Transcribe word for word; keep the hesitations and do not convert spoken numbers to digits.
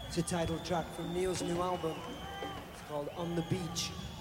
It's a title track from Neil's new album. It's called On the Beach.